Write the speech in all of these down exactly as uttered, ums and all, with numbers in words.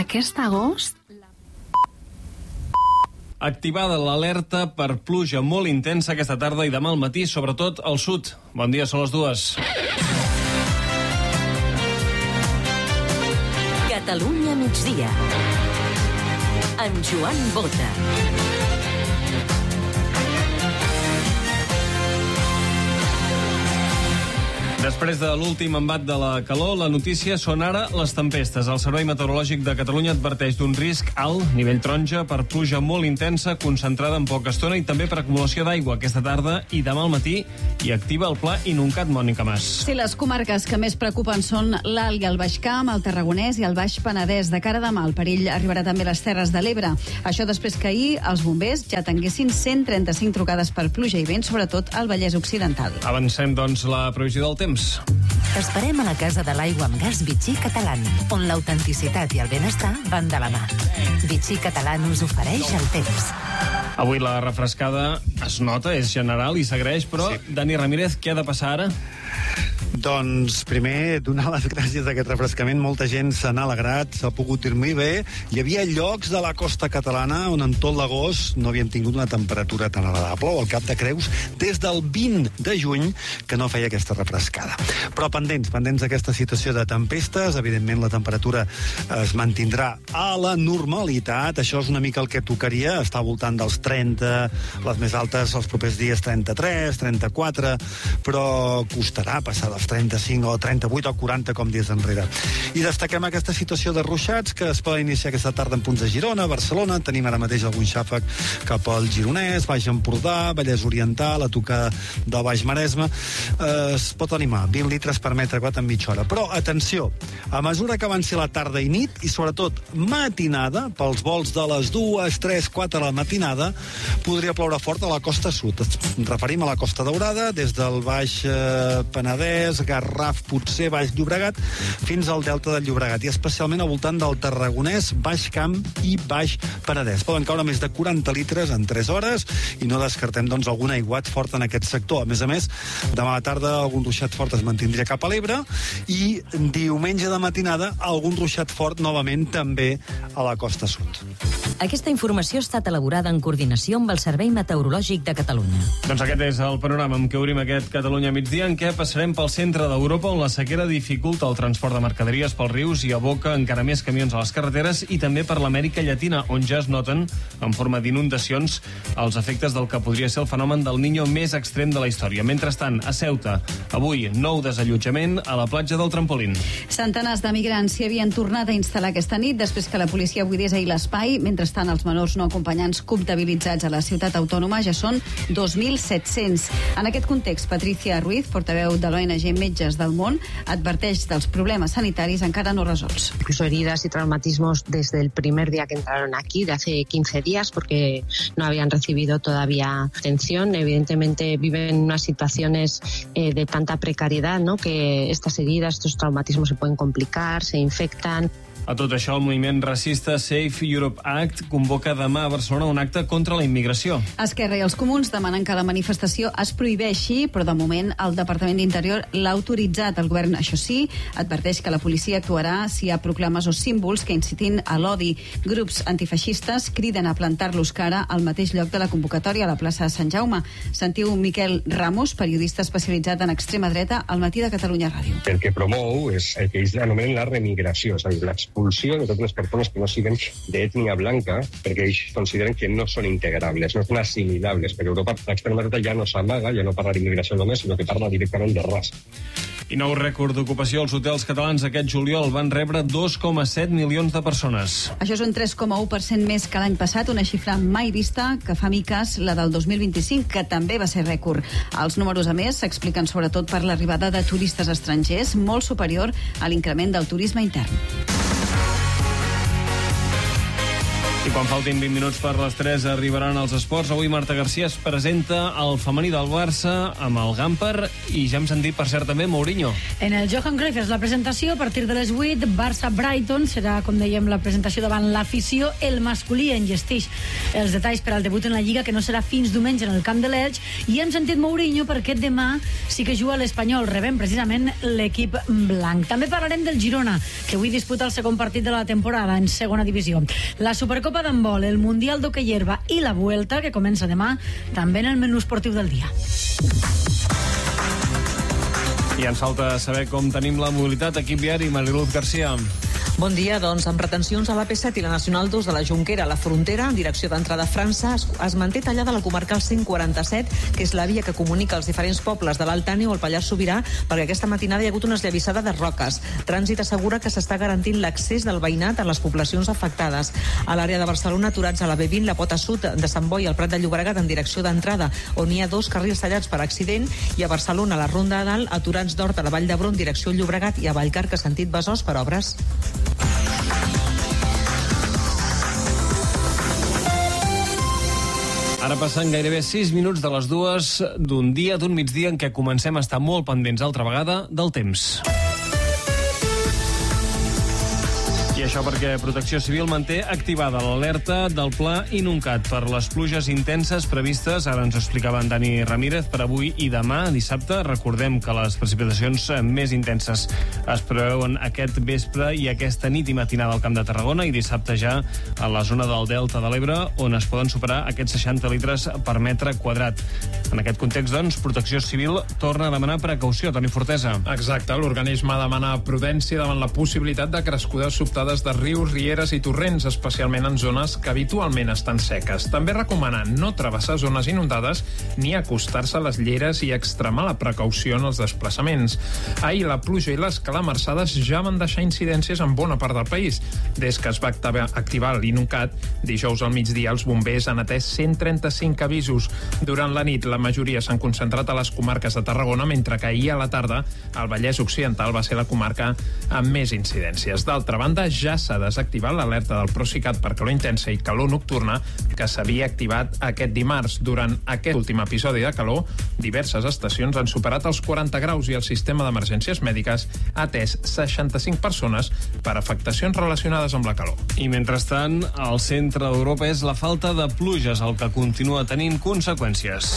Aquest agost... Activada l'alerta per pluja molt intensa aquesta tarda i demà al matí, sobretot al sud. Bon dia, són les dues. Catalunya migdia. Amb Joan Bota. Després de l'últim embat de la calor, la notícia són ara les tempestes. El Servei Meteorològic de Catalunya adverteix d'un risc alt, nivell taronja, per pluja molt intensa, concentrada en poca estona i també per acumulació d'aigua aquesta tarda i demà al matí, i activa el pla inuncat. Mònica Mas. Sí, les comarques que més preocupen són l'Alt i el Baix Camp, el Tarragonès i el Baix Penedès. De cara a demà, el perill arribarà també a les Terres de l'Ebre. Això després que ahir els bombers ja tinguessin cent trenta-cinc trucades per pluja i vent, sobretot al Vallès Occidental. Avancem, doncs, la previsió del temps. T'esperem a la Casa de l'Aigua amb Gas Vichy Catalán, on l'autenticitat i el benestar van de la mà. Vichy Catalán us ofereix el temps. Avui la refrescada es nota, és general i s'agraeix, però sí. Dani Ramírez, què ha de passar ara? Doncs primer donar les gràcies a aquest refrescament. Molta gent se n'ha alegrat, s'ha pogut dormir bé. Hi havia llocs de la costa catalana on en tot l'agost no havíem tingut una temperatura tan agradable, o al Cap de Creus des del vint de juny que no feia aquesta refrescada. Però pendents, pendents d'aquesta situació de tempestes, evidentment la temperatura es mantindrà a la normalitat. Això és una mica el que tocaria, està al voltant dels trenta, les més altes els propers dies trenta-tres, trenta-quatre, però costarà passar dels trenta-cinc o trenta-vuit o quaranta com dies enrere. I destaquem aquesta situació de ruixats que es poden iniciar aquesta tarda en punts de Girona, Barcelona, tenim ara mateix algun xàfec cap al Gironès, Baix Empordà, Vallès Oriental, a tocar del Baix Maresme. Eh, es pot animar, vint litres per metre quadrat en mitja hora. Però, atenció, a mesura que avanci la tarda i nit, i sobretot matinada, pels vols de les dues, tres, quatre de la matinada, podria ploure fort a la costa sud. Ens referim a la Costa Daurada, des del Baix eh, Penedès, Garraf, potser Baix Llobregat, fins al Delta del Llobregat, i especialment al voltant del Tarragonès, Baix Camp i Baix Penedès. Poden caure més de quaranta litres en tres hores i no descartem, doncs, algun aiguat fort en aquest sector. A més a més, demà a la tarda algun ruixat fort es mantindria cap a l'Ebre i diumenge de matinada algun ruixat fort novament també a la costa sud. Aquesta informació ha estat elaborada en coordinació amb el Servei Meteorològic de Catalunya. Doncs aquest és el panorama amb què obrim aquest Catalunya migdia, en què passarem pel centre d'Europa, on la sequera dificulta el transport de mercaderies pels rius i aboca encara més camions a les carreteres, i també per l'Amèrica Llatina, on ja es noten, en forma d'inundacions, els efectes del que podria ser el fenomen del Niño més extrem de la història. Mentrestant, a Ceuta, avui, nou desallotjament a la platja del Trampolín. Centenars de migrants s'hi havien tornat a instal·lar aquesta nit després que la policia buidés ahir l'espai. Mentrestant, els menors no acompanyants comptabilitzats a la ciutat autònoma ja són dos mil set-cents. En aquest context, Patricia Ruiz, portaveu de l'O N G Metges del Món, adverteix dels problemes sanitaris encara no resolts. Incluso heridas y traumatismos desde el primer día que entraron aquí, de hace quince días, porque no habían recibido todavía atención. Evidentemente viven unas situaciones eh, de tanta precariedad, ¿no?, que estas heridas, estos traumatismos se pueden complicar, se infectan. A tot això, el moviment racista Safe Europe Act convoca demà a Barcelona un acte contra la immigració. Esquerra i els comuns demanen que la manifestació es prohibeixi, però de moment el Departament d'Interior l'ha autoritzat. El govern, això sí, adverteix que la policia actuarà si hi ha proclames o símbols que incitin a l'odi. Grups antifeixistes criden a plantar-los cara al mateix lloc de la convocatòria, a la plaça de Sant Jaume. Sentiu Miquel Ramos, periodista especialitzat en extrema dreta, al Matí de Catalunya Ràdio. El que promou és el que ells anomenen la remigració, és a dir, l'expulsió de totes les persones que no siguen d'ètnia blanca, perquè ells consideren que no són integrables, no són assimilables. Per Europa, l'extrema dreta ja no s'amaga, ja no parla d'immigració només, sinó que parla directament de raça. I nou rècord d'ocupació. Els hotels catalans aquest juliol van rebre dos coma set milions de persones. Això és un tres coma u per cent més que l'any passat, una xifra mai vista que fa miques la del dos mil vint-i-cinc, que també va ser rècord. Els números, a més, s'expliquen sobretot per l'arribada de turistes estrangers, molt superior a l'increment del turisme intern. I quan faltin vint minuts per les tres arribaran els esports. Avui Marta García es presenta al femení del Barça amb el Gamper i ja hem sentit, per cert, també Mourinho. En el Johan Cruyff és la presentació a partir de les vuit. Barça-Brighton serà, com dèiem, la presentació davant l'afició. El masculí enllesteix els detalls per al debut en la Lliga, que no serà fins diumenge en el camp de l'Elx. I hem sentit Mourinho perquè demà sí que juga l'Espanyol. Rebem precisament l'equip blanc. També parlarem del Girona, que avui disputa el segon partit de la temporada en segona divisió. La Supercopa d'handbol, el Mundial d'hoquei herba i la Vuelta, que comença demà, també en el menú esportiu del dia. I ens falta saber com tenim la mobilitat. Equip viari, Mariluz García. Bon dia, doncs, amb retencions a l'A P set i la Nacional dos de la Jonquera a la frontera, en direcció d'entrada a França, es, es manté tallada la comarcal cent quaranta-set, que és la via que comunica els diferents pobles de l'Alt Àneu o el Pallars Sobirà, perquè aquesta matinada hi ha hagut una esllavissada de roques. Trànsit assegura que s'està garantint l'accés del veïnat a les poblacions afectades. A l'àrea de Barcelona, aturats a la B vint, la pota sud de Sant Boi al Prat de Llobregat en direcció d'entrada, on hi ha dos carrils tallats per accident, i a Barcelona, a la Ronda de Dalt, aturats d'Hort a la Vall d'Hebron, direcció Llobregat, i a Vallcarca, sentit Besòs, per obres. Ara passen gairebé sis minuts de les dues d'un dia, d'un migdia en què comencem a estar molt pendents altra vegada del temps. I això perquè Protecció Civil manté activada l'alerta del Pla Inuncat per les pluges intenses previstes, ara ens ho explicava en Dani Ramírez, per avui i demà, dissabte. Recordem que les precipitacions més intenses es preveuen aquest vespre i aquesta nit i matinada al Camp de Tarragona, i dissabte ja a la zona del Delta de l'Ebre, on es poden superar aquests seixanta litres per metre quadrat. En aquest context, doncs, Protecció Civil torna a demanar precaució. Toni Fortesa. Exacte, l'organisme demana prudència davant la possibilitat de crescudes sobtades de rius, rieres i torrents, especialment en zones que habitualment estan seques. També recomana no travessar zones inundades ni acostar-se a les lleres i extremar la precaució en els desplaçaments. Ahir la pluja i les calamarsades ja van deixar incidències en bona part del país. Des que es va activar l'Inuncat, dijous al migdia els bombers han atès cent trenta-cinc avisos. Durant la nit la majoria s'han concentrat a les comarques de Tarragona, mentre que ahir a la tarda el Vallès Occidental va ser la comarca amb més incidències. D'altra banda, ja s'ha desactivat l'alerta del Procicat per calor intensa i calor nocturna que s'havia activat aquest dimarts. Durant aquest últim episodi de calor, diverses estacions han superat els quaranta graus i el sistema d'emergències mèdiques ha atès seixanta-cinc persones per afectacions relacionades amb la calor. I mentrestant, al centre d'Europa és la falta de pluges el que continua tenint conseqüències,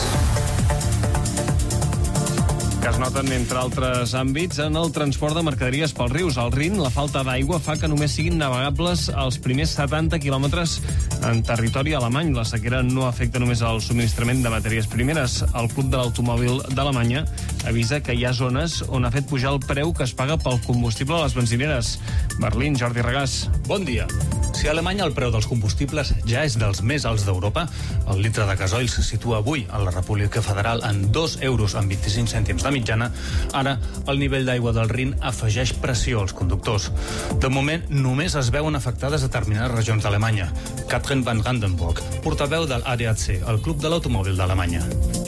que es noten, entre altres àmbits, en el transport de mercaderies pels rius. Al Rin, la falta d'aigua fa que només siguin navegables els primers setanta quilòmetres en territori alemany. La sequera no afecta només el subministrament de matèries primeres. El Club de l'Automòbil d'Alemanya avisa que hi ha zones on ha fet pujar el preu que es paga pel combustible a les benzineres. Berlín, Jordi Regàs. Bon dia. Si a Alemanya el preu dels combustibles ja és dels més alts d'Europa, el litre de gasoil se situa avui a la República Federal en dos euros amb vint-i-cinc cèntims de mitjana. Ara, el nivell d'aigua del Rin afegeix pressió als conductors. De moment, només es veuen afectades determinades regions d'Alemanya. Katrin van Randenburg, portaveu del A D A C, el Club de l'Automòbil d'Alemanya.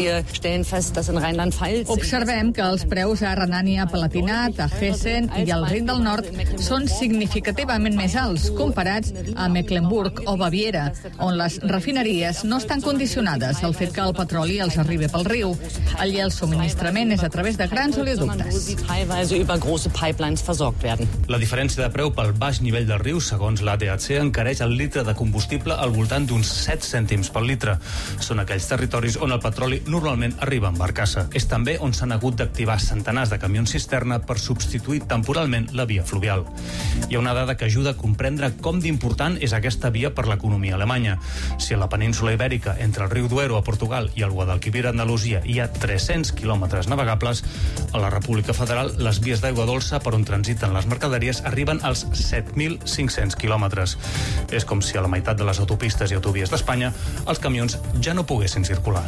Observem que els preus a Renània-Palatinat, a Hessen i al Rin del Nord són significativament més alts comparats a Mecklenburg o Baviera, on les refineries no estan condicionades al fet que el petroli els arribi pel riu. Allí el subministrament és a través de grans oleoductes. La diferència de preu pel baix nivell del riu, segons l'A D A C, encareix el litre de combustible al voltant d'uns set cèntims per litre. Són aquells territoris on el petroli normalment arriba en barcassa. És també on s'han hagut d'activar centenars de camions cisterna per substituir temporalment la via fluvial. Hi ha una dada que ajuda a comprendre com d'important és aquesta via per l'economia alemanya. Si a la península ibèrica, entre el riu Duero a Portugal i el Guadalquivir a Andalusia, hi ha tres-cents quilòmetres navegables, a la República Federal les vies d'aigua dolça per on transiten les mercaderies arriben als set mil cinc-cents quilòmetres. És com si a la meitat de les autopistes i autovies d'Espanya els camions ja no poguessin circular.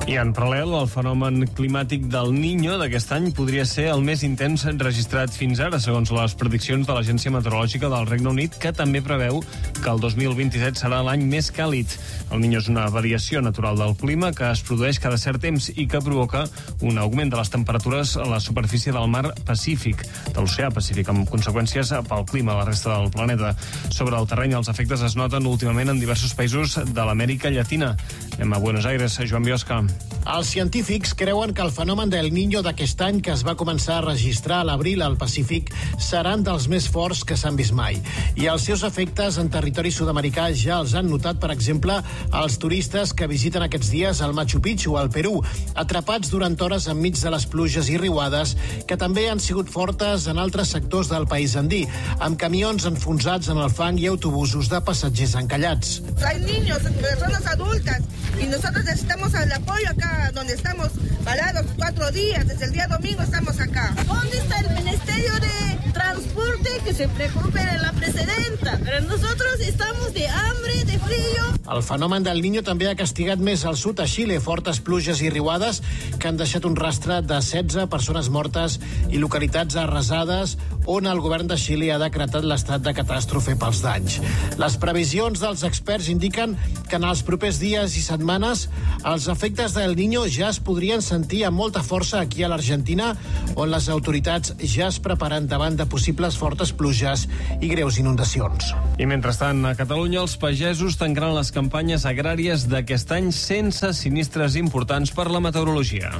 I en paral·lel, el fenomen climàtic del Niño d'aquest any podria ser el més intens registrat fins ara, segons les prediccions de l'Agència Meteorològica del Regne Unit, que també preveu que el dos mil vint-i-set serà l'any més càlid. El Niño és una variació natural del clima que es produeix cada cert temps i que provoca un augment de les temperatures a la superfície del mar Pacífic, de l'oceà Pacífic, amb conseqüències pel clima a la resta del planeta. Sobre el terreny, els efectes es noten últimament en diversos països de l'Amèrica Llatina. Anem a Buenos Aires, Joan Biosca. Els científics creuen que el fenomen del Niño d'aquest any, que es va començar a registrar a l'abril al Pacífic, seran dels més forts que s'han vist mai. I els seus efectes en territori sud-americà ja els han notat, per exemple, els turistes que visiten aquests dies el Machu Picchu, al Perú, atrapats durant hores enmig de les pluges i riuades, que també han sigut fortes en altres sectors del país andí, amb camions enfonsats en el fang i autobusos de passatgers encallats. Hay niños, personas adultas, y nosotros necesitamos el apoyo acá donde estamos parados cuatro días, desde el día domingo estamos acá. ¿Dónde está el Ministerio de Transporte que se preocupe de la presidenta? Pero nosotros estamos de hambre, de frío. El fenomen del Niño també ha castigat més al sud, a Xile, fortes pluges i riuades que han deixat un rastre de setze persones mortes i localitats arrasades on el govern de Xile ha decretat l'estat de catàstrofe pels danys. Les previsions dels experts indiquen que en els propers dies i setmanes els efectes del Niño ja es podrien sentir amb molta força aquí a l'Argentina, on les autoritats ja es preparen davant de possibles fortes pluges i greus inundacions. I mentrestant, a Catalunya, els pagesos tancaran les campanyes agràries d'aquest any sense sinistres importants per la meteorologia.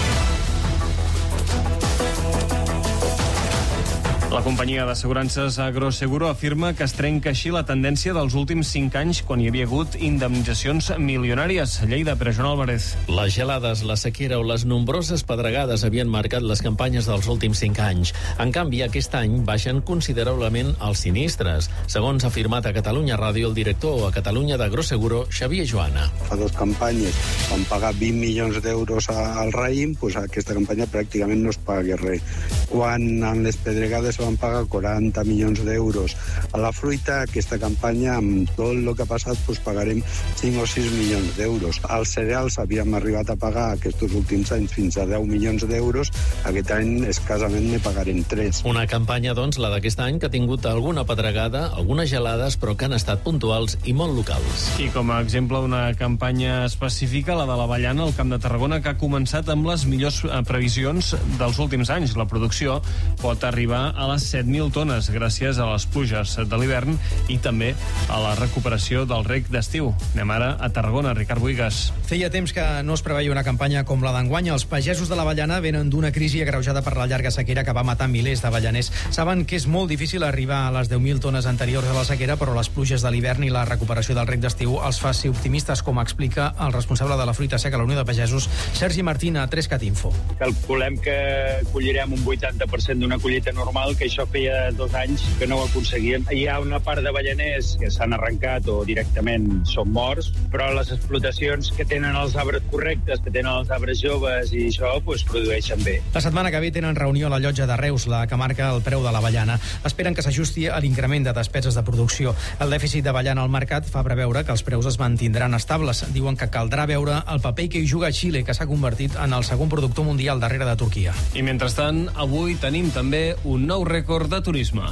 La companyia d'assegurances Agroseguro afirma que es trenca així la tendència dels últims cinc anys quan hi havia hagut indemnitzacions milionàries. Lleida, Pere Joan Álvarez. Les gelades, la sequera o les nombroses pedregades havien marcat les campanyes dels últims cinc anys. En canvi, aquest any baixen considerablement els sinistres. Segons ha afirmat a Catalunya Ràdio el director a Catalunya d'Agroseguro, Xavier Joana. Fa dues campanyes van pagar vint milions d'euros al raïm, doncs aquesta campanya pràcticament no es paga res. Quan en les pedregades van pagar quaranta milions d'euros a la fruita, aquesta campanya, amb tot el que ha passat, doncs pagarem cinc o sis milions d'euros. Als cereals havíem arribat a pagar aquests últims anys fins a deu milions d'euros, aquest any escassament ne pagarem tres. Una campanya, doncs, la d'aquest any, que ha tingut alguna pedregada, algunes gelades, però que han estat puntuals i molt locals. I com a exemple, una campanya específica, la de l'avellana al Camp de Tarragona, que ha començat amb les millors previsions dels últims anys. La producció pot arribar a les set mil tones gràcies a les pluges de l'hivern i també a la recuperació del reg d'estiu. Anem ara a Tarragona, Ricard Buigas. Feia temps que no es preveia una campanya com la d'enguany. Els pagesos de l'avellana venen d'una crisi agreujada per la llarga sequera que va matar milers d'avellaners. Saben que és molt difícil arribar a les deu mil tones anteriors a la sequera, però les pluges de l'hivern i la recuperació del reg d'estiu els fa ser optimistes, com explica el responsable de la fruita seca a la Unió de Pagesos, Sergi Martín, a tres cat info. Calculem que collirem un vuitanta per cent d'una collita normal, que això feia dos anys que no ho aconseguien. Hi ha una part d'avellaners que s'han arrencat o directament són morts, però les explotacions que tenen els arbres correctes, que tenen els arbres joves i això, doncs produeixen bé. La setmana que ve tenen reunió a la llotja de Reus, la que marca el preu de l'avellana. Esperen que s'ajusti a l'increment de despeses de producció. El dèficit d'avellana al mercat fa preveure que els preus es mantindran estables. Diuen que caldrà veure el paper que hi juga Xile, que s'ha convertit en el segon productor mundial darrere de Turquia. I mentrestant, avui tenim també un nou rècord de turisme.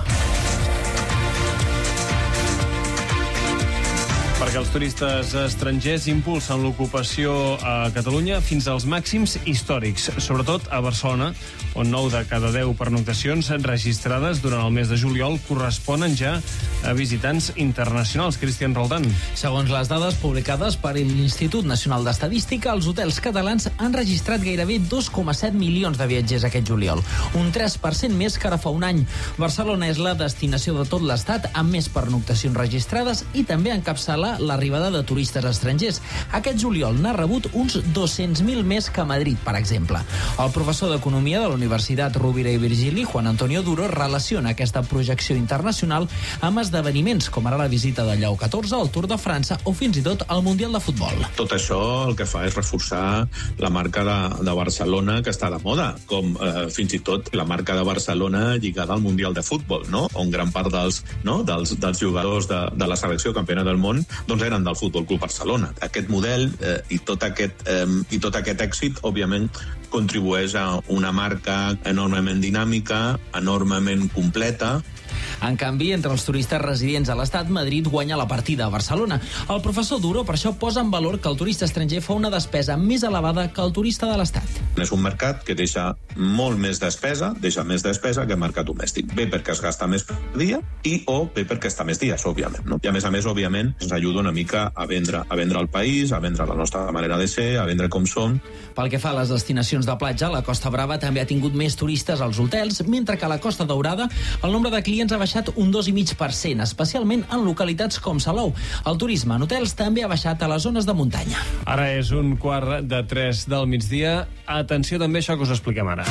Perquè els turistes estrangers impulsen l'ocupació a Catalunya fins als màxims històrics, sobretot a Barcelona, on nou de cada deu pernoctacions registrades durant el mes de juliol corresponen ja a visitants internacionals. Cristian Roldán. Segons les dades publicades per l'Institut Nacional d'Estadística, els hotels catalans han registrat gairebé dos coma set milions de viatgers aquest juliol, un tres per cent més que ara fa un any. Barcelona és la destinació de tot l'estat amb més pernoctacions registrades i també encapçala l'arribada de turistes estrangers. Aquest juliol n'ha rebut uns dos-cents mil més que Madrid, per exemple. El professor d'Economia de la Universitat Rovira i Virgili, Juan Antonio Duro, relaciona aquesta projecció internacional amb esdeveniments com ara la visita de Lleó catorze, el Tour de França o fins i tot el Mundial de Futbol. Tot això el que fa és reforçar la marca de, de Barcelona, que està de moda, com eh, fins i tot la marca de Barcelona lligada al Mundial de Futbol, no? On gran part dels, no? dels, dels jugadors de, de la selecció campiona del món doncs eren del Futbol Club Barcelona. Aquest model eh, i, tot aquest, eh, i tot aquest èxit, òbviament, contribueix a una marca enormement dinàmica, enormement completa. En canvi, entre els turistes residents a l'estat, Madrid guanya la partida a Barcelona. El professor Duro, per això, posa en valor que el turista estranger fa una despesa més elevada que el turista de l'estat. És un mercat que deixa molt més despesa, deixa més despesa que el mercat domèstic. Bé perquè es gasta més per dia i o bé perquè està més dies, òbviament. No? I a més a més, òbviament, ens ajuda una mica a vendre, a vendre el país, a vendre la nostra manera de ser, a vendre com som. Pel que fa a les destinacions de platja, la Costa Brava també ha tingut més turistes als hotels, mentre que a la Costa Daurada el nombre de clients ha baixat un dos coma cinc per cent, especialment en localitats com Salou. El turisme en hotels també ha baixat a les zones de muntanya. Ara és un quart de tres del migdia. Atenció també a això que us expliquem ara.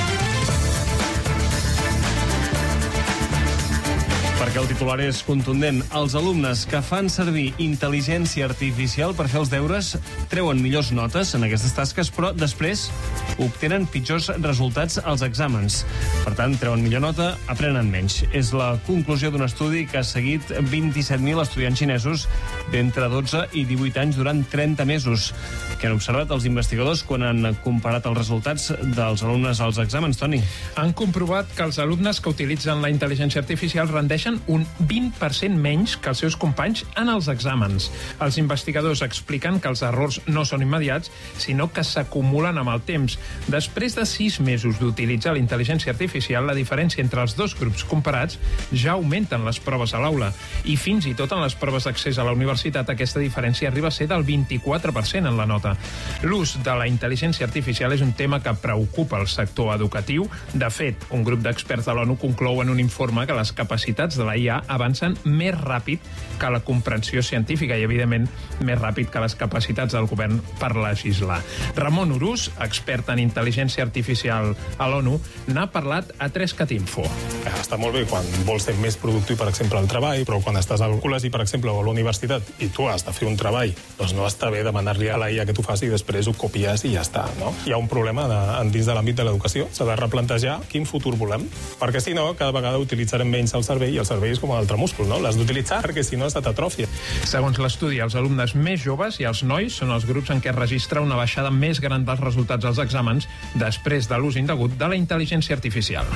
Perquè el titular és contundent. Els alumnes que fan servir intel·ligència artificial per fer els deures treuen millors notes en aquestes tasques, però després obtenen pitjors resultats als exàmens. Per tant, treuen millor nota, aprenen menys. És la conclusió d'un estudi que ha seguit vint-i-set mil estudiants xinesos d'entre dotze i divuit anys durant trenta mesos. Què han observat els investigadors quan han comparat els resultats dels alumnes als exàmens, Toni? Han comprovat que els alumnes que utilitzen la intel·ligència artificial rendeixen un vint per cent menys que els seus companys en els exàmens. Els investigadors expliquen que els errors no són immediats, sinó que s'acumulen amb el temps. Després de sis mesos d'utilitzar la intel·ligència artificial, la diferència entre els dos grups comparats ja augmenten les proves a l'aula. I fins i tot en les proves d'accés a la universitat aquesta diferència arriba a ser del vint-i-quatre per cent en la nota. L'ús de la intel·ligència artificial és un tema que preocupa el sector educatiu. De fet, un grup d'experts de l'ONU conclou en un informe que les capacitats de la I A avancen més ràpid que la comprensió científica i, evidentment, més ràpid que les capacitats del govern per legislar. Ramon Urús, expert en intel·ligència artificial a l'ONU, n'ha parlat a tres cat info. Està molt bé quan vols ser més productiu, per exemple, al treball, però quan estàs al col·legi, per exemple, o a la universitat, i tu has de fer un treball, doncs no està bé demanar-li a la I A que t'ho faci i després ho copies i ja està, no? Hi ha un problema de, dins de l'àmbit de l'educació. S'ha de replantejar quin futur volem, perquè si no, cada vegada utilitzarem menys el cervell i el cervell és com un altre múscul, no? L'has d'utilitzar perquè si no es t'atròfia. Segons l'estudi, els alumnes més joves i els nois són els grups en què es registra una baixada més gran dels resultats als exàmens després de l'ús indegut de la intel·ligència artificial.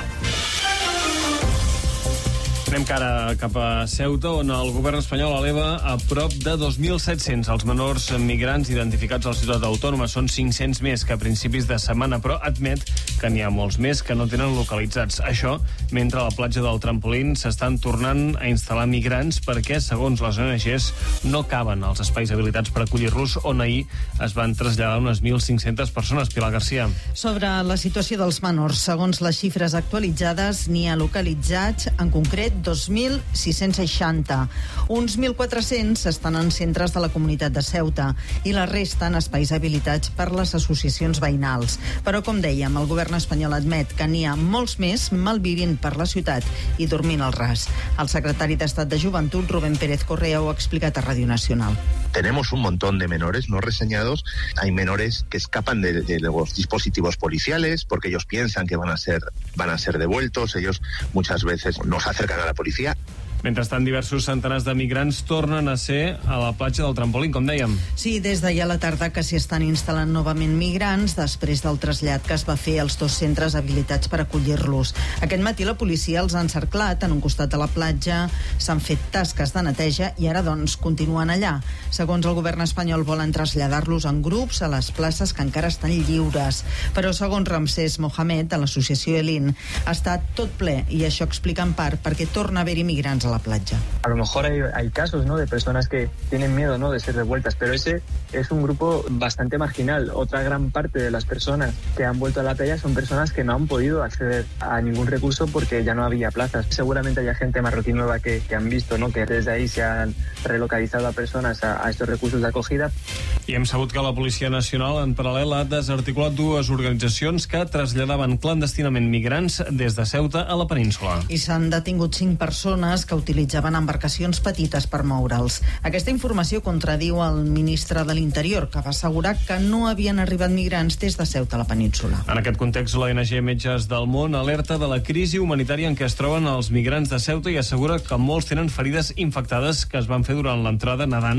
Anem cara cap a Ceuta, on el govern espanyol eleva a prop de dos mil set-cents els menors migrants identificats a la ciutat autònoma. Són cinc-cents més que a principis de setmana, però admet que n'hi ha molts més que no tenen localitzats. Això mentre a la platja del Trampolín s'estan tornant a instal·lar migrants perquè, segons les O N Ges, no caben els espais habilitats per acollir-los, on ahir es van traslladar unes mil cinc-centes persones. Pilar Garcia. Sobre la situació dels menors, segons les xifres actualitzades, n'hi ha localitzats, en concret, dos mil sis-cents seixanta. Uns mil quatre-cents estan en centres de la comunitat de Ceuta i la resta en espais habilitats per les associacions veïnals. Però, com dèiem, el govern espanyol admet que n'hi ha molts més malvivint per la ciutat i dormint al ras. El secretari d'Estat de Joventut, Rubén Pérez Correa, ho ha explicat a Radio Nacional. Tenemos un montón de menores no reseñados. Hay menores que escapan de, de los dispositivos policiales porque ellos piensan que van a ser, van a ser devueltos. Ellos muchas veces nos acercan a la policía. Mentrestant, diversos centenars de migrants tornen a ser a la platja del Trampolín, com dèiem. Sí, des d'ahir a la tarda que s'hi estan instal·lant novament migrants després del trasllat que es va fer als dos centres habilitats per acollir-los. Aquest matí la policia els ha encerclat en un costat de la platja, s'han fet tasques de neteja i ara, doncs, continuen allà. Segons el govern espanyol, volen traslladar-los en grups a les places que encara estan lliures. Però, segons Ramsés Mohamed, de l'associació Elin, està tot ple i això explica en part perquè torna a haver-hi migrants a la playa. A lo mejor hay, hay casos, ¿no?, de personas que tienen miedo, ¿no?, de ser devueltas, pero ese es un grupo bastante marginal. Otra gran parte de las personas que han vuelto a la playa son personas que no han podido acceder a ningún recurso porque ya no había plazas. Seguramente haya gente marroquí nueva que, que han visto, ¿no?, que desde ahí se han relocalizado a personas a, a estos recursos de acogida. I hem sabut que la Policia Nacional, en paral·lel, ha desarticulat dues organitzacions que traslladaven clandestinament migrants des de Ceuta a la península. I s'han detingut cinc persones que utilitzaven embarcacions petites per moure'ls. Aquesta informació contradiu el ministre de l'Interior, que va assegurar que no havien arribat migrants des de Ceuta a la península. En aquest context, l'O N G Metges del Món alerta de la crisi humanitària en què es troben els migrants de Ceuta i assegura que molts tenen ferides infectades que es van fer durant l'entrada nedant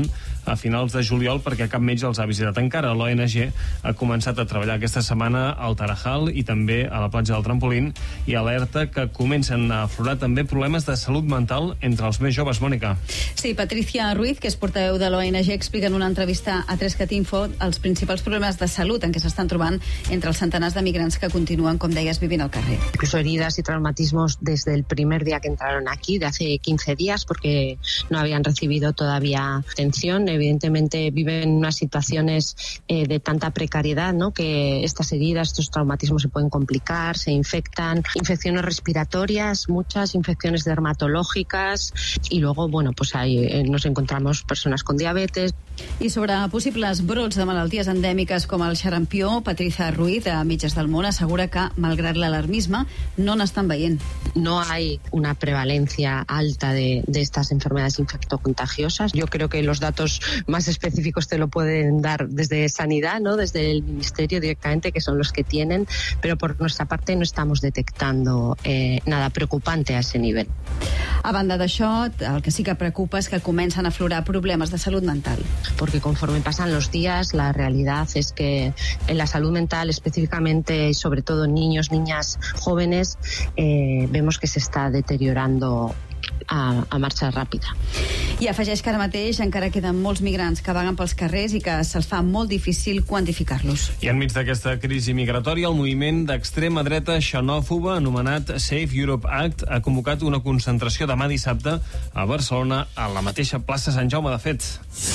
a finals de juliol perquè cap metge els ha visitat encara. L'O N G ha començat a treballar aquesta setmana al Tarajal i també a la platja del Trampolín i alerta que comencen a aflorar també problemes de salut mental entre els més joves. Mònica. Sí, Patricia Ruiz, que és portaveu de l'O N G, explica en una entrevista a tres cat info els principals problemes de salut en què s'estan trobant entre els centenars de migrants que continuen, com deies, vivint al carrer. Incluso heridas y traumatismos desde el primer día que entraron aquí, de hace quince días, porque no habían recibido todavía atención. Evidentemente viven unas situaciones eh, de tanta precariedad, ¿no?, que estas heridas, estos traumatismos se pueden complicar, se infectan, infecciones respiratorias, muchas infecciones dermatológicas y luego, bueno, pues ahí eh, nos encontramos personas con diabetes. I sobre possibles brots de malalties endèmiques com el xarampió, Patricia Ruiz, a Metges del Món, assegura que, malgrat l'alarmisme, no n'estan veient. No hay una prevalencia alta de, de estas enfermedades infectocontagiosas. Yo creo que los datos más específicos te lo pueden dar desde Sanidad, ¿no?, desde el Ministerio directamente, que son los que tienen, pero por nuestra parte no estamos detectando eh, nada preocupante a ese nivel. A banda d'això, el que sí que preocupa és que comencen a aflorar problemes de salut mental. Porque conforme pasan los días, la realidad es que en la salud mental, específicamente y sobre todo en niños, niñas, jóvenes, eh, vemos que se está deteriorando a, a marxa ràpida. I afegeix que ara mateix encara queden molts migrants que vaguen pels carrers i que se'ls fa molt difícil quantificar-los. I enmig d'aquesta crisi migratòria, el moviment d'extrema dreta xenòfoba anomenat Save Europe Act ha convocat una concentració demà dissabte a Barcelona, a la mateixa plaça Sant Jaume, de fet.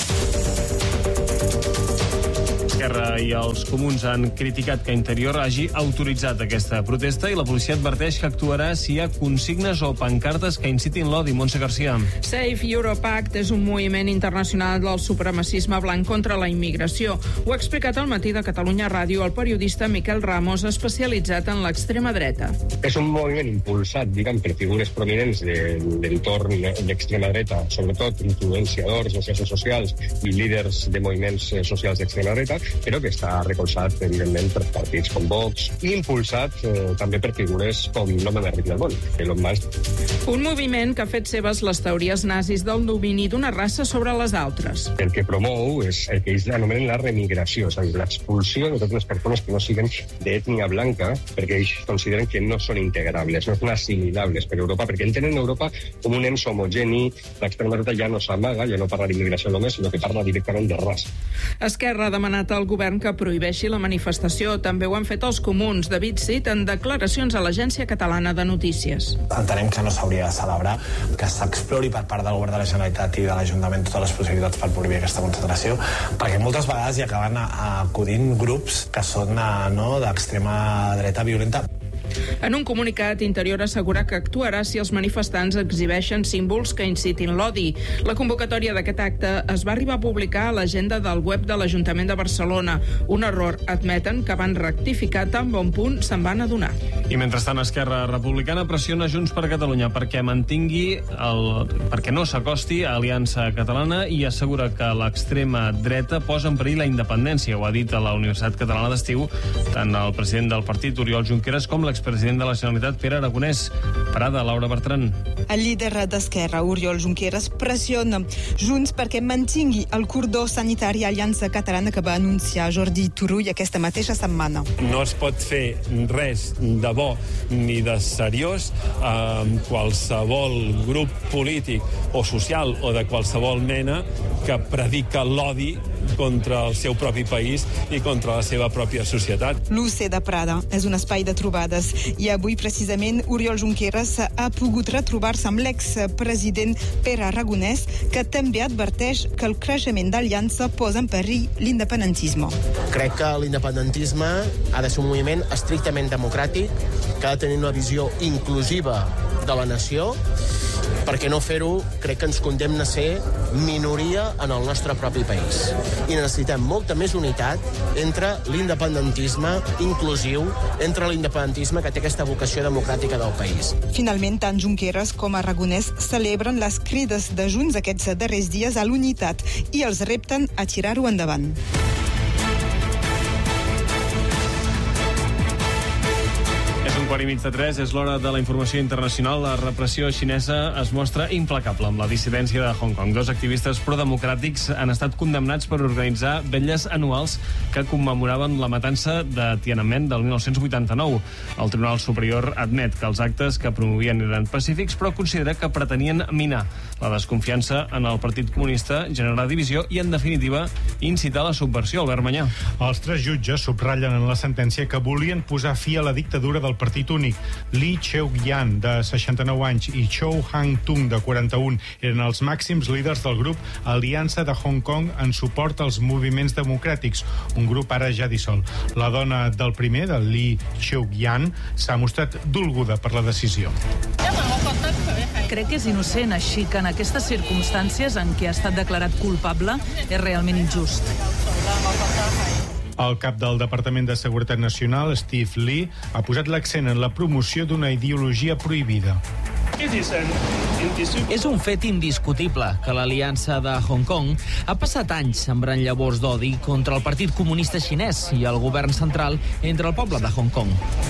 Esquerra i els comuns han criticat que Interior hagi autoritzat aquesta protesta i la policia adverteix que actuarà si hi ha consignes o pancartes que incitin l'odi. Montse Garcia. Save Europe Act és un moviment internacional del supremacisme blanc contra la immigració. Ho ha explicat al matí de Catalunya Ràdio el periodista Miquel Ramos, especialitzat en l'extrema dreta. És un moviment impulsat, diguem, per figures prominents de, de l'entorn d'extrema dreta, sobretot influenciadors de xarxes socials i líders de moviments socials d'extrema dreta, però que està recolzat, evidentment, per partits com Vox i impulsat eh, també per figures com l'home més ric del món, Elon Musk. Un moviment que ha fet seves les teories nazis del domini d'una raça sobre les altres. El que promou és el que ells anomenen la remigració, és a dir, l'expulsió de totes les persones que no siguen d'ètnia blanca, perquè ells consideren que no són integrables, no són assimilables per Europa, perquè entenen Europa com un ens homogeni. L'extrema dreta ja no s'amaga, ja no parla d'immigració només, sinó que parla directament de raça. Esquerra ha demanat al govern que prohibeixi la manifestació. També ho han fet els comuns. David Cid, en declaracions a l'Agència Catalana de Notícies. Entenem que no s'hauria de celebrar, que s'explori per part del govern de la Generalitat i de l'Ajuntament totes les possibilitats per prohibir aquesta concentració, perquè moltes vegades hi acaben acudint grups que són no, d'extrema dreta violenta. En un comunicat, Interior assegura que actuarà si els manifestants exhibeixen símbols que incitin l'odi. La convocatòria d'aquest acte es va arribar a publicar a l'agenda del web de l'Ajuntament de Barcelona. Un error, admeten, que van rectificar tan bon punt se'n van adonar. I mentrestant, Esquerra Republicana pressiona Junts per Catalunya perquè mantingui el, perquè no s'acosti a Aliança Catalana i assegura que l'extrema dreta posa en perill la independència. Ho ha dit a la Universitat Catalana d'Estiu tant el president del partit, Oriol Junqueras, com l'expresident de la Generalitat, Pere Aragonès. Parada, Laura Bertran. El líder d'Esquerra, Oriol Junqueras, pressiona Junts perquè mantingui el cordó sanitari Aliança Catalana que va anunciar Jordi Turull aquesta mateixa setmana. No es pot fer res de bo ni de seriós amb qualsevol grup polític o social o de qualsevol mena que predica l'odi contra el seu propi país i contra la seva pròpia societat. L'U C de Prada és un espai de trobades i avui precisament Oriol Junqueras ha pogut retrobar-se amb l'expresident Pere Aragonès, que també adverteix que el creixement d'Aliança posa en perill l'independentisme. Crec que l'independentisme ha de ser un moviment estrictament democràtic, que ha de tenir una visió inclusiva de la nació, perquè no fer-ho crec que ens condemna a ser minoria en el nostre propi país. I necessitem molta més unitat entre l'independentisme inclusiu, entre l'independentisme que té aquesta vocació democràtica del país. Finalment, tant Junqueras com Aragonès celebren les crides de Junts aquests darrers dies a l'unitat i els repten a tirar-ho endavant. quart i mig de tres, és l'hora de la informació internacional. La repressió xinesa es mostra implacable amb la dissidència de Hong Kong. Dos activistes prodemocràtics han estat condemnats per organitzar vetlles anuals que commemoraven la matança de Tiananmen del mil nou-cents vuitanta-nou. El Tribunal Superior admet que els actes que promovien eren pacífics, però considera que pretenien minar la desconfiança en el Partit Comunista, generar divisió i, en definitiva, incitar la subversió. Albert Manyà. Els tres jutges subratllen en la sentència que volien posar fi a la dictadura del partit únic. Li Cheuk-yan, de seixanta-nou anys, i Chow Hang-tung, de quaranta-un, eren els màxims líders del grup Aliança de Hong Kong en suport als moviments democràtics, un grup ara ja dissolt. La dona del primer, de Li Cheuk-yan, s'ha mostrat dolguda per la decisió. Crec que és innocent, així que en aquestes circumstàncies en què ha estat declarat culpable és realment injust. El cap del Departament de Seguretat Nacional, Steve Lee, ha posat l'accent en la promoció d'una ideologia prohibida. És un fet indiscutible que l'Aliança de Hong Kong ha passat anys sembrant llavors d'odi contra el Partit Comunista Xinès i el govern central entre el poble de Hong Kong.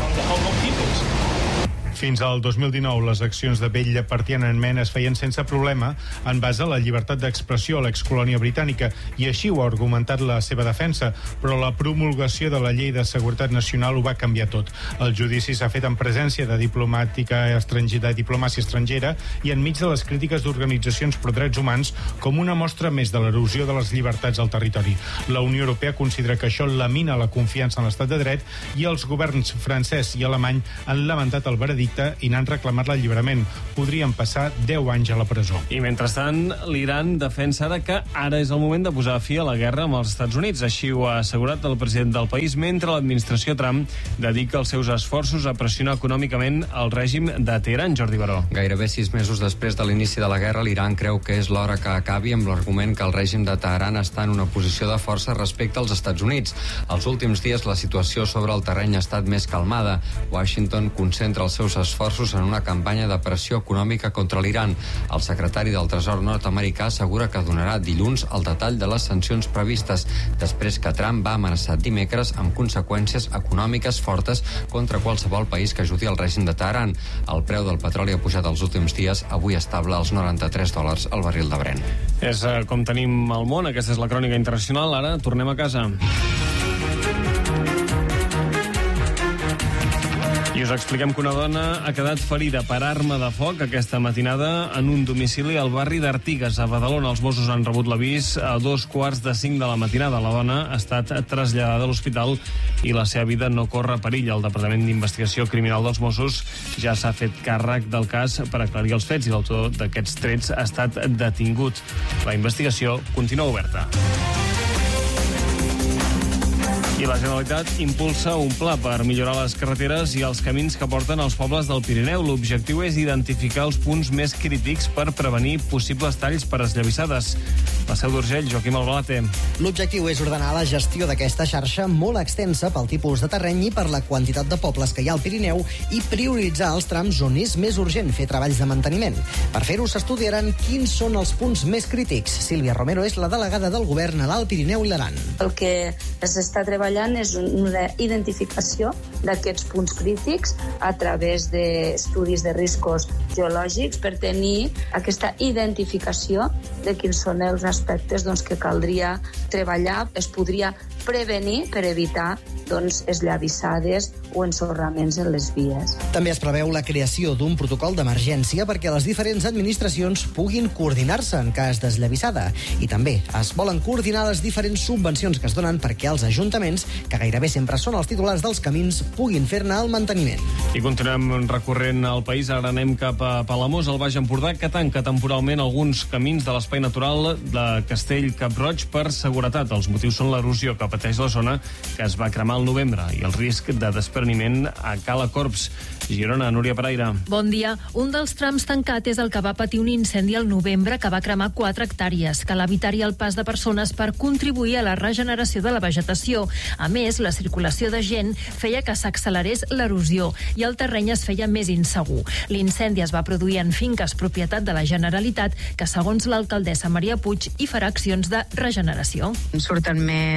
Fins al dos mil dinou, les accions de vetlla per Tiananmen es feien sense problema en base a la llibertat d'expressió a l'excolònia britànica, i així ho ha argumentat la seva defensa, però la promulgació de la llei de seguretat nacional ho va canviar tot. El judici s'ha fet en presència de diplomàtica estrangera, de diplomàcia estrangera i enmig de les crítiques d'organitzacions pro drets humans com una mostra més de l'erosió de les llibertats al territori. La Unió Europea considera que això lamina la confiança en l'estat de dret i els governs francès i alemany han lamentat el veredicte i n'han reclamat l'alliberament. Podrien passar deu anys a la presó. I mentrestant, l'Iran defensa ara que ara és el moment de posar fi a la guerra amb els Estats Units. Així ho ha assegurat el president del país, mentre l'administració Trump dedica els seus esforços a pressionar econòmicament el règim de Teheran. Jordi Baró. Gairebé sis mesos després de l'inici de la guerra, l'Iran creu que és l'hora que acabi amb l'argument que el règim de Teheran està en una posició de força respecte als Estats Units. Els últims dies la situació sobre el terreny ha estat més calmada. Washington concentra els seus esforços en una campanya de pressió econòmica contra l'Iran. El secretari del Tresor nord-americà assegura que donarà dilluns el detall de les sancions previstes, després que Trump va amenaçar dimecres amb conseqüències econòmiques fortes contra qualsevol país que ajudi al règim de Teheran. El preu del petroli ha pujat els últims dies, avui estable als noranta-tres dòlars al barril de Brent. És uh, com tenim el món, aquesta és la crònica internacional. Ara tornem a casa. I us expliquem que una dona ha quedat ferida per arma de foc aquesta matinada en un domicili al barri d'Artigues, a Badalona. Els Mossos han rebut l'avís a dos quarts de cinc de la matinada. La dona ha estat traslladada a l'hospital i la seva vida no corre perill. El Departament d'Investigació Criminal dels Mossos ja s'ha fet càrrec del cas per aclarir els fets i l'autor d'aquests trets ha estat detingut. La investigació continua oberta. I la Generalitat impulsa un pla per millorar les carreteres i els camins que porten als pobles del Pirineu. L'objectiu és identificar els punts més crítics per prevenir possibles talls per esllavissades. La Seu d'Urgell, Joaquim Albalate. L'objectiu és ordenar la gestió d'aquesta xarxa molt extensa pel tipus de terreny i per la quantitat de pobles que hi ha al Pirineu i prioritzar els trams on és més urgent fer treballs de manteniment. Per fer-ho s'estudiaran quins són els punts més crítics. Sílvia Romero és la delegada del govern a l'Alt Pirineu i l'Aran. El que s'està treballant és una identificació d'aquests punts crítics a través d'estudis de riscos geològics per tenir aquesta identificació de quins són els aspectes doncs, que caldria treballar, es podria prevenir per evitar doncs, esllavissades o ensorraments en les vies. També es preveu la creació d'un protocol d'emergència perquè les diferents administracions puguin coordinar-se en cas d'esllavissada. I també es volen coordinar les diferents subvencions que es donen perquè els ajuntaments, que gairebé sempre són els titulars dels camins, puguin fer-ne el manteniment. I continuem recorrent el país. Ara anem cap a Palamós, al Baix Empordà, que tanca temporalment alguns camins de l'espai natural de Castell-Cap-roig per seguretat. Els motius són l'erosió que pateix la zona, que es va cremar al novembre, i el risc de despreniment a Cala Corps. Girona, Núria Paraire. Bon dia. Un dels trams tancat és el que va patir un incendi al novembre que va cremar quatre hectàrees. Cal evitar-hi el pas de persones per contribuir a la regeneració de la vegetació. A més, la circulació de gent feia que s'accelerés l'erosió i el terreny es feia més insegur. L'incendi es va produir en finques propietat de la Generalitat, que segons l'alcaldessa Maria Puig hi farà accions de regeneració. Surten més branques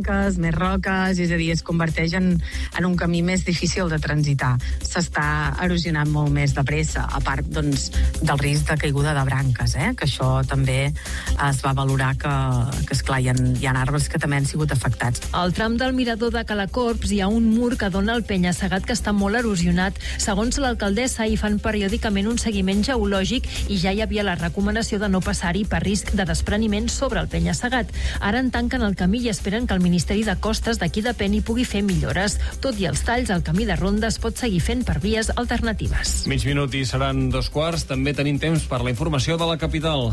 branques, més roques, és a dir, es converteix en, en un camí més difícil de transitar. S'està erosionant molt més de pressa, a part doncs, del risc de caiguda de branques, eh? Que això també es va valorar que, que esclar, hi ha, hi ha arbres que també han sigut afectats. Al tram del mirador de Calacorps hi ha un mur que dona al penya-segat que està molt erosionat. Segons l'alcaldessa, hi fan periòdicament un seguiment geològic i ja hi havia la recomanació de no passar-hi per risc de despreniment sobre el penya-segat. Ara en tanquen el camí i esperen que el Ministeri de Costes d'aquí depèn hi pugui fer millores. Tot i els talls, el camí de ronda es pot seguir fent per vies alternatives. Mig minut i seran dos quarts. També tenim temps per la informació de la capital.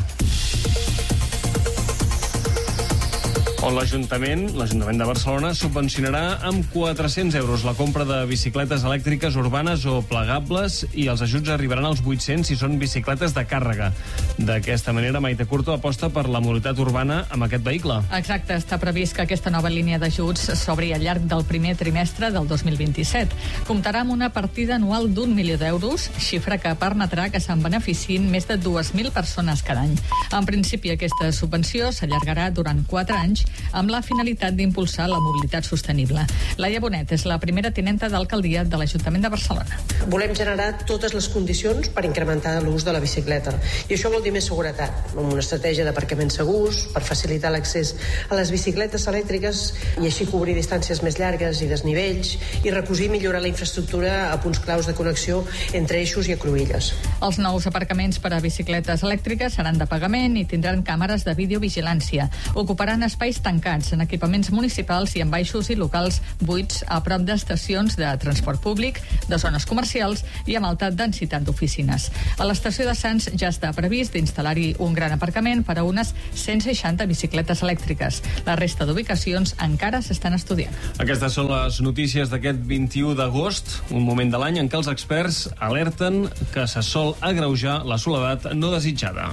On l'Ajuntament, l'Ajuntament de Barcelona, subvencionarà amb quatre-cents euros la compra de bicicletes elèctriques urbanes o plegables i els ajuts arribaran als vuit-cents si són bicicletes de càrrega. D'aquesta manera, Maite Curto aposta per la mobilitat urbana amb aquest vehicle. Exacte, està previst que aquesta nova línia d'ajuts s'obri al llarg del primer trimestre del dos mil vint-i-set. Comptarà amb una partida anual d'un milió d'euros, xifra que permetrà que se'n beneficiïn més de dues mil persones cada any. En principi, aquesta subvenció s'allargarà durant quatre anys amb la finalitat d'impulsar la mobilitat sostenible. Laia Bonet és la primera tinenta d'alcaldia de l'Ajuntament de Barcelona. Volem generar totes les condicions per incrementar l'ús de la bicicleta. I això vol dir més seguretat, amb una estratègia d'aparcaments segurs, per facilitar l'accés a les bicicletes elèctriques i així cobrir distàncies més llargues i desnivells i recosir i millorar la infraestructura a punts claus de connexió entre eixos i a cruïlles. Els nous aparcaments per a bicicletes elèctriques seran de pagament i tindran càmeres de videovigilància. Ocuparan espais tancats en equipaments municipals i en baixos i locals buits a prop d'estacions de transport públic, de zones comercials i amb alta densitat d'oficines. A l'estació de Sants ja està previst d'instal·lar-hi un gran aparcament per a unes cent seixanta bicicletes elèctriques. La resta d'ubicacions encara s'estan estudiant. Aquestes són les notícies d'aquest vint-i-u d'agost, un moment de l'any en què els experts alerten que se sol agreujar la soledat no desitjada.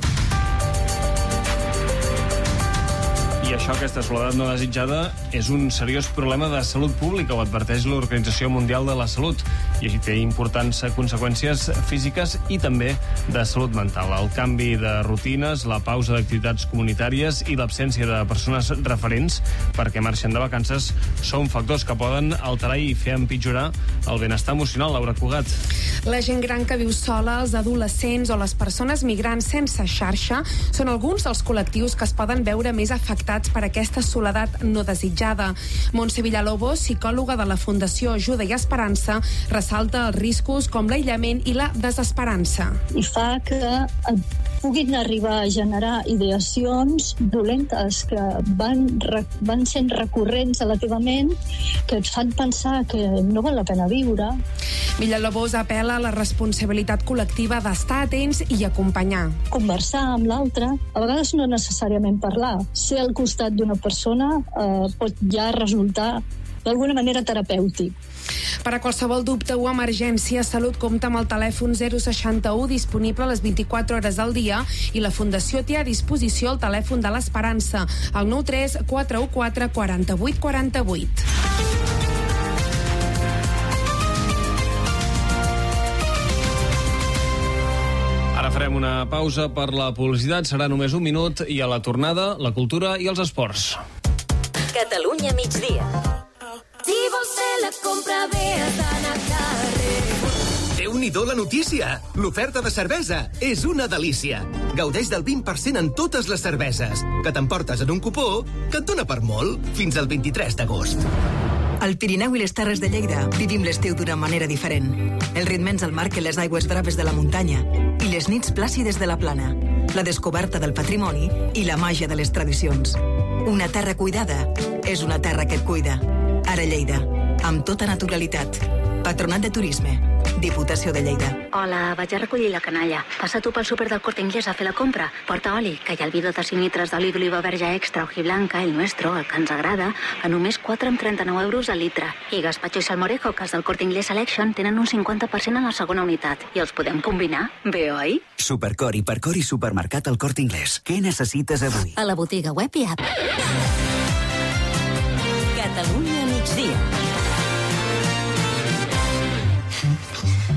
I això, aquesta soledat no desitjada, és un seriós problema de salut pública, ho adverteix l'Organització Mundial de la Salut, i té importants conseqüències físiques i també de salut mental. El canvi de rutines, la pausa d'activitats comunitàries i l'absència de persones referents perquè marxen de vacances són factors que poden alterar i fer empitjorar el benestar emocional. Laura Cugat. La gent gran que viu sola, els adolescents o les persones migrants sense xarxa són alguns dels col·lectius que es poden veure més afectats per aquesta soledat no desitjada. Montse Villalobos, psicòloga de la Fundació Ajuda i Esperança, ressalta els riscos com l'aïllament i la desesperança. I fa que puguin arribar a generar ideacions dolentes que van, van sent recurrents a la teva ment, que et fan pensar que no val la pena viure. Villalobos apel·la a la responsabilitat col·lectiva d'estar atents i acompanyar. Conversar amb l'altre, a vegades no necessàriament parlar. Ser al costat d'una persona eh, pot ja resultar d'alguna manera terapèutic. Per a qualsevol dubte o emergència, Salut compta amb el telèfon zero seixanta u disponible a les vint-i-quatre hores del dia i la Fundació té a disposició el telèfon de l'Esperança, el nou tres quatre u quatre quatre vuit quatre vuit. Ara farem una pausa per la publicitat, serà només un minut, i a la tornada, la cultura i els esports. Catalunya migdia. Si vols fer la compra bé, has d'anar a carrer. Déu-n'hi-do la notícia! L'oferta de cervesa és una delícia. Gaudeix del vint per cent en totes les cerveses, que t'emportes en un cupó que et dona per molt fins al vint-i-tres d'agost. Al Pirineu i les Terres de Lleida vivim l'estiu d'una manera diferent. El ritme ens el marquen les aigües braves de la muntanya i les nits plàcides de la plana, la descoberta del patrimoni i la màgia de les tradicions. Una terra cuidada és una terra que et cuida. Ara Lleida, amb tota naturalitat. Patronat de Turisme, Diputació de Lleida. Hola, vaig a recollir la canalla. Passa tu pel súper del Corte Inglés a fer la compra. Porta oli, que hi ha el vidre de cinc litres d'oli d'oliva verge extra hojiblanca, el nuestro, el que ens agrada, a només quatre coma trenta-nou euros al litre. I gazpacho i salmorejo, que els del Corte Inglés Selection tenen un cinquanta per cent a la segona unitat. I els podem combinar. Bé, oi? Supercor i Percor i Supermercat al Corte Inglés. Què necessites avui? A la botiga web i app. Catalunya migdia.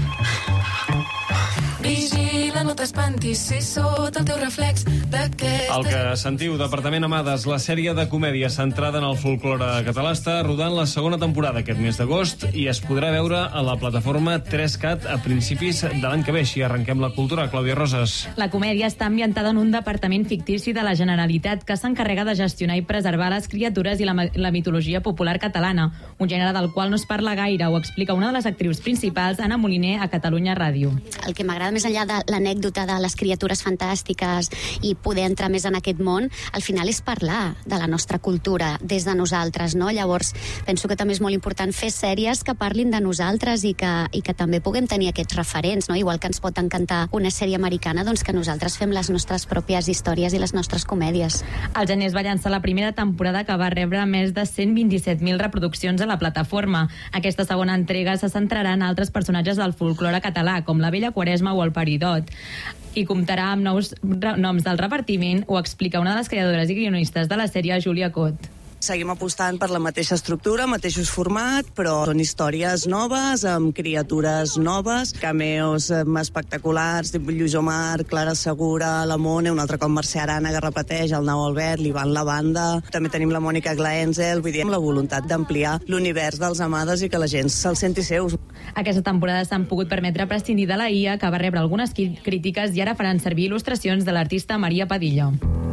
Vigila, no t'espantis si sota el teu reflex d'aquest... El que sentiu, Departament Amades, la sèrie de comèdia centrada en el folklore català, està rodant la segona temporada aquest mes d'agost i es podrà veure a la plataforma tres cat a principis de l'any que ve. Així arrenquem la cultura. Clàudia Roses. La comèdia està ambientada en un departament fictici de la Generalitat que s'encarrega de gestionar i preservar les criatures i la, la mitologia popular catalana, un gènere del qual no es parla gaire, ho explica una de les actrius principals, Anna Moliner, a Catalunya Ràdio. El que m'agrada més enllà de l'anècdota de les criatures fantàstiques i poder entrar més en aquest món, al final és parlar de la nostra cultura des de nosaltres, no? Llavors, penso que també és molt important fer sèries que parlin de nosaltres i que, i que també puguem tenir aquests referents, no? Igual que ens pot encantar una sèrie americana, doncs que nosaltres fem les nostres pròpies històries i les nostres comèdies. El gener es va llançar la primera temporada que va rebre més de cent vint-i-set mil reproduccions a la plataforma. Aquesta segona entrega se centrarà en altres personatges del folklore català, com la Vella Quaresma o el Peridot, i comptarà amb nous noms del repartiment, ho explica una de les creadores i guionistes de la sèrie, Júlia Cot. Seguim apostant per la mateixa estructura, mateixos format, però són històries noves, amb criatures noves, cameos espectaculars, tipus Lluís Omar, Clara Segura, la Mone, un altre com Mercè Arana, que repeteix, el Nau Albert, l'Ivan Lavanda, també tenim la Mònica Glaenzel, vull dir, amb la voluntat d'ampliar l'univers dels Amades i que la gent se'l senti seus. Aquesta temporada s'han pogut permetre prescindir de la I A, que va rebre algunes crítiques i ara faran servir il·lustracions de l'artista Maria Padilla.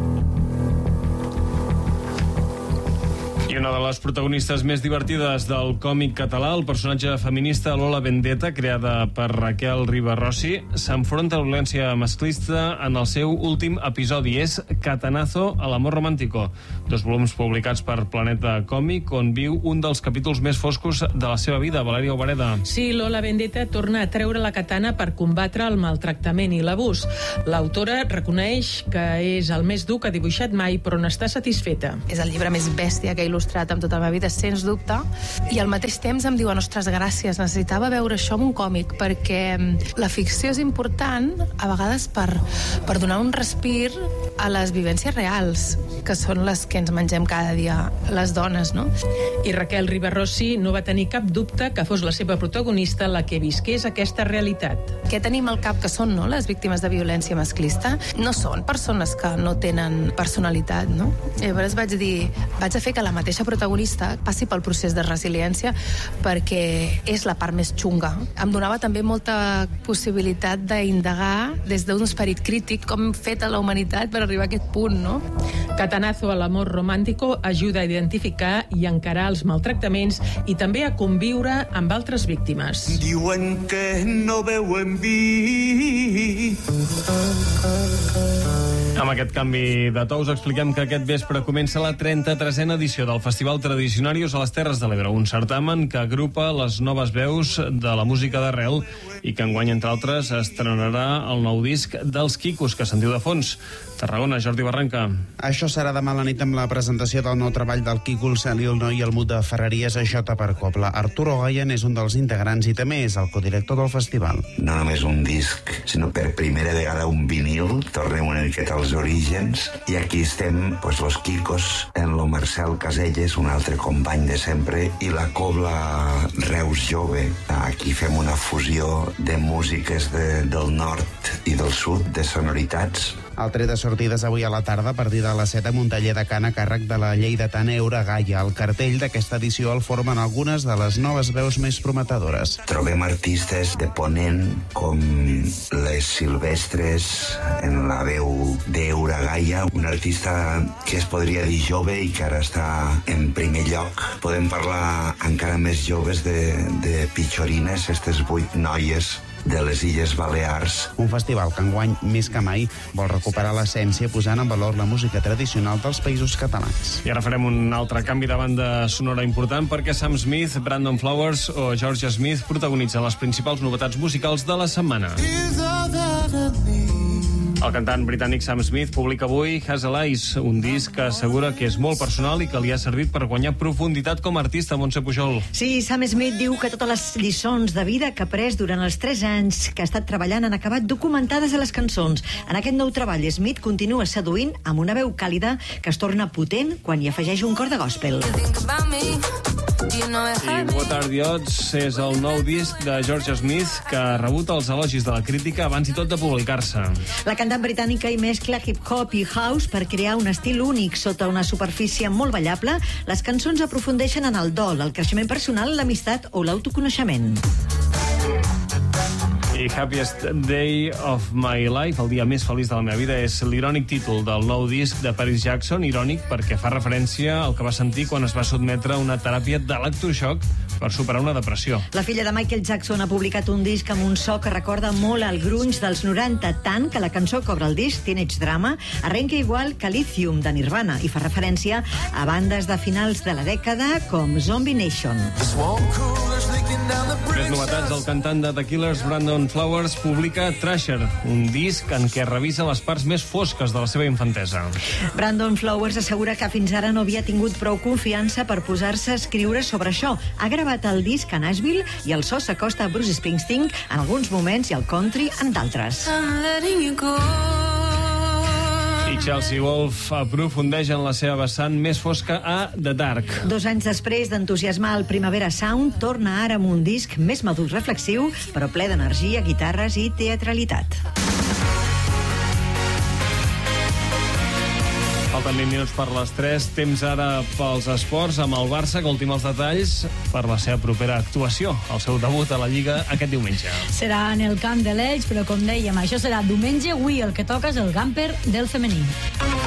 I una de les protagonistes més divertides del còmic català, el personatge feminista Lola Vendetta, creada per Raquel Ribarrossi, s'enfronta a la violència masclista en el seu últim episodi. És Catanazo a l'amor romántico, dos volums publicats per Planeta Còmic, on viu un dels capítols més foscos de la seva vida. Valèria Obareda. Sí, Lola Vendetta torna a treure la katana per combatre el maltractament i l'abús. L'autora reconeix que és el més dur que ha dibuixat mai, però n'està satisfeta. És el llibre més bèstia que he il·lustrat amb tota la meva vida, sens dubte, i al mateix temps em diuen, ostres, gràcies, necessitava veure això en un còmic, perquè la ficció és important a vegades per, per donar un respir a les vivències reals, que són les que ens mengem cada dia les dones, no? I Raquel Ribarrossi no va tenir cap dubte que fos la seva protagonista la que visqués aquesta realitat. Què tenim al cap que són, no?, les víctimes de violència masclista? No són persones que no tenen personalitat, no? Llavors vaig dir, vaig a fer que la mateixa protagonista passi pel procés de resiliència perquè és la part més xunga. Em donava també molta possibilitat d'indagar des d'un esperit crític com hem fet a la humanitat per arribar a aquest punt, no? Catanazo a l'amor romántico ajuda a identificar i encarar els maltractaments i també a conviure amb altres víctimes. Diuen que no veuen vi. Amb aquest canvi de to us expliquem que aquest vespre comença la trenta-tresena edició del Festival Tradicionarios a les Terres de l'Ebre, un certamen que agrupa les noves veus de la música d'arrel i que enguany, entre altres, estrenarà el nou disc dels Quicos, que sentiu de fons. Tarragona, Jordi Barranca. Això serà demà a la nit amb la presentació del nou treball del Quico, el Cel i el Noi i el Mut de Ferreries a Jota per Cobla. Arturo Gayan és un dels integrants i també és el codirector del festival. No només un disc, sinó per primera vegada un vinil. Tornem una miqueta als orígens i aquí estem, pues, los Quicos, en lo Marcel Caselles, un altre company de sempre, i la Cobla Reus Jove. Aquí fem una fusió de músiques de, del nord i del sud, de sonoritats. El tret de sortides avui a la tarda a partir de les set a Montaller de Can a càrrec de la lleidatana Eura Gaia. El cartell d'aquesta edició el formen algunes de les noves veus més prometedores. Trobem artistes de Ponent com les Silvestres en la veu d'Eura Gaia, un artista que es podria dir jove i que ara està en primer lloc. Podem parlar encara més joves de, de Pichorines, aquestes vuit noies de les Illes Balears. Un festival que enguany, més que mai, vol recuperar l'essència posant en valor la música tradicional dels països catalans. I ara farem un altre canvi de banda sonora important perquè Sam Smith, Brandon Flowers o Georgia Smith protagonitzen les principals novetats musicals de la setmana. El cantant britànic Sam Smith publica avui Hazel Eyes, un disc que assegura que és molt personal i que li ha servit per guanyar profunditat com a artista. Montse Pujol. Sí, Sam Smith diu que totes les lliçons de vida que ha pres durant els tres anys que ha estat treballant han acabat documentades a les cançons. En aquest nou treball, Smith continua seduint amb una veu càlida que es torna potent quan hi afegeix un cor de gospel. I What Are the Odds és el nou disc de George Smith que ha rebut els elogis de la crítica abans i tot de publicar-se. La cantant britànica hi mescla hip-hop i house per crear un estil únic sota una superfície molt ballable. Les cançons aprofundeixen en el dol, el creixement personal, l'amistat o l'autoconeixement. I Happiest Day of My Life, el dia més feliç de la meva vida, és l'irònic títol del nou disc de Paris Jackson, irònic perquè fa referència al que va sentir quan es va sotmetre a una teràpia d'electroxoc per superar una depressió. La filla de Michael Jackson ha publicat un disc amb un so que recorda molt al grunge dels noranta, tant que la cançó que obre el disc, Teenage Drama, arrenca igual que Lithium de Nirvana i fa referència a bandes de finals de la dècada com Zombie Nation. Més novetats, el cantant de The Killers, Brandon Flowers, publica Thrasher, un disc en què revisa les parts més fosques de la seva infantesa. Brandon Flowers assegura que fins ara no havia tingut prou confiança per posar-se a escriure sobre això. Ha gravat el disc a Nashville i el so s'acosta a Bruce Springsteen en alguns moments i al country en d'altres. I Chelsea Wolfe aprofundeix en la seva vessant més fosca a The Dark. Dos anys després d'entusiasmar el Primavera Sound, torna ara amb un disc més madur, reflexiu, però ple d'energia, guitarres i teatralitat. Falten vint minuts per les tres. Temps ara pels esports amb el Barça, que ultima els detalls per la seva propera actuació, el seu debut a la Lliga aquest diumenge. Serà en el camp de l'Elx, però com dèiem, això serà diumenge. Avui el que toca és el Gamper del femení.